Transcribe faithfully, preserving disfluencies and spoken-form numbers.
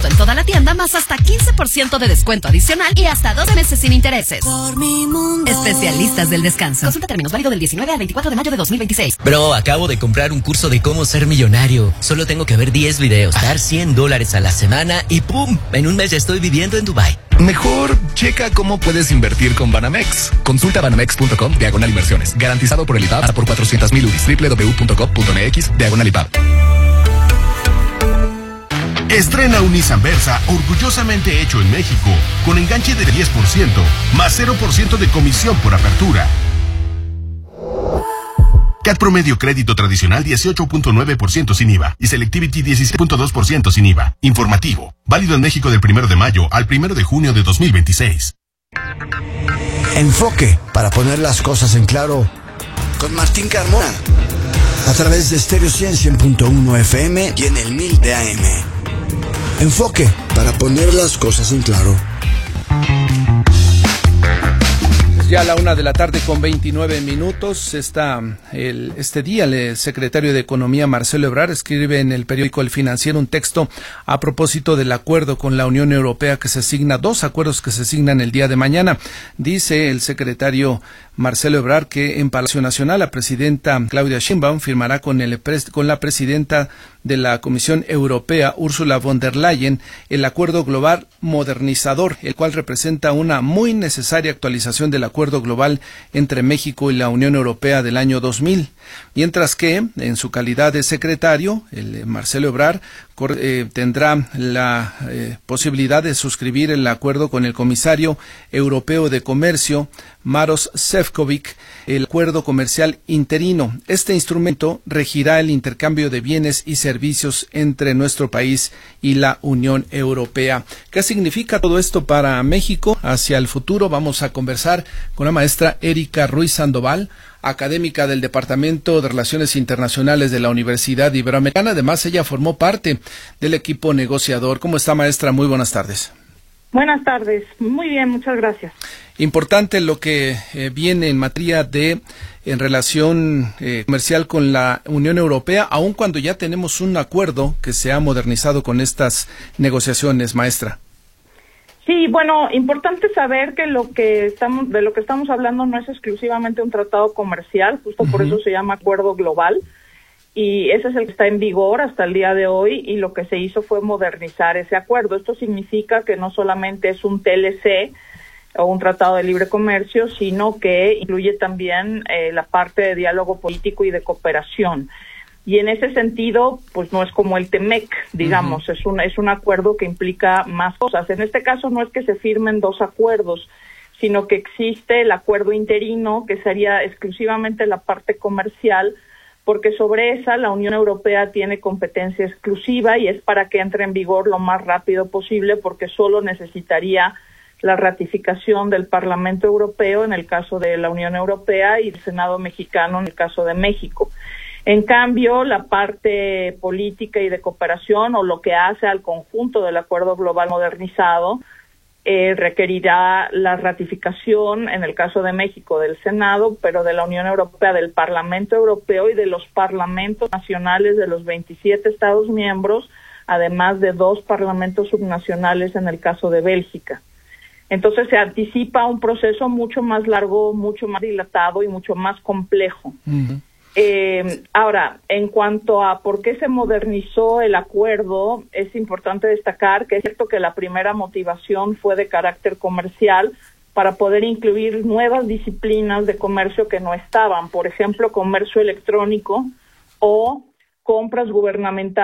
ciento en toda la tienda, más hasta quince por ciento de descuento adicional y hasta doce meses sin intereses. Por mi mundo. Especialistas del descanso. Consulta términos, válido del diecinueve al veinticuatro de mayo de dos mil veintiséis. Bro, acabo de comprar un curso de cómo ser millonario. Solo tengo que ver diez videos, dar cien dólares a la semana y ¡pum! En un mes ya estoy viviendo en Dubái. Mejor checa cómo puedes invertir con Banamex. Consulta banamex punto com diagonal inversiones. Garantizado por el I P A B por cuatrocientos mil U D I. doble u doble u doble u punto com punto m x diagonal I P A B. Estrena un Nissan Versa orgullosamente hecho en México, con enganche de diez por ciento, más cero por ciento de comisión por apertura. C A T promedio crédito tradicional dieciocho punto nueve por ciento sin I V A y Selectivity dieciséis punto dos por ciento sin I V A. Informativo. Válido en México del primero de mayo al primero de junio de dos mil veintiséis. Enfoque, para poner las cosas en claro, con Martín Carmona. A través de Stereo cien punto uno F M y en el mil de A M. Enfoque, para poner las cosas en claro. Ya a la una de la tarde con veintinueve minutos, está el, este día el secretario de Economía, Marcelo Ebrard, escribe en el periódico El Financiero un texto a propósito del acuerdo con la Unión Europea que se signa, dos acuerdos que se signan el día de mañana. Dice el secretario Marcelo Ebrard que en Palacio Nacional la presidenta Claudia Sheinbaum firmará con, el, con la presidenta de la Comisión Europea, Ursula von der Leyen, el acuerdo global modernizador, el cual representa una muy necesaria actualización del acuerdo global entre México y la Unión Europea del año dos mil. Mientras que, en su calidad de secretario, el Marcelo Ebrard eh, tendrá la eh, posibilidad de suscribir el acuerdo con el comisario europeo de comercio, Maroš Šefčovič, el acuerdo comercial interino. Este instrumento regirá el intercambio de bienes y servicios entre nuestro país y la Unión Europea. ¿Qué significa todo esto para México hacia el futuro? Vamos a conversar con la maestra Erika Ruiz Sandoval, académica del Departamento de Relaciones Internacionales de la Universidad Iberoamericana. Además, ella formó parte del equipo negociador. ¿Cómo está, maestra? Muy buenas tardes. Buenas tardes. Muy bien, muchas gracias. Importante lo que eh, viene en materia de en relación eh, comercial con la Unión Europea, aun cuando ya tenemos un acuerdo que se ha modernizado con estas negociaciones, maestra. Sí, bueno, importante saber que lo que estamos de lo que estamos hablando no es exclusivamente un tratado comercial, justo uh-huh. por eso se llama acuerdo global, y ese es el que está en vigor hasta el día de hoy, y lo que se hizo fue modernizar ese acuerdo. Esto significa que no solamente es un T L C o un tratado de libre comercio, sino que incluye también eh, la parte de diálogo político y de cooperación. Y en ese sentido, pues no es como el T M E C, digamos, uh-huh. es un es un acuerdo que implica más cosas. En este caso no es que se firmen dos acuerdos, sino que existe el acuerdo interino, que sería exclusivamente la parte comercial, porque sobre esa la Unión Europea tiene competencia exclusiva y es para que entre en vigor lo más rápido posible, porque solo necesitaría la ratificación del Parlamento Europeo en el caso de la Unión Europea y del Senado mexicano en el caso de México. En cambio, la parte política y de cooperación, o lo que hace al conjunto del Acuerdo Global Modernizado, eh, requerirá la ratificación, en el caso de México, del Senado, pero de la Unión Europea, del Parlamento Europeo y de los parlamentos nacionales de los veintisiete Estados miembros, además de dos parlamentos subnacionales en el caso de Bélgica. Entonces se anticipa un proceso mucho más largo, mucho más dilatado y mucho más complejo. Uh-huh. Eh, ahora, en cuanto a por qué se modernizó el acuerdo, es importante destacar que es cierto que la primera motivación fue de carácter comercial para poder incluir nuevas disciplinas de comercio que no estaban, por ejemplo, comercio electrónico o compras gubernamentales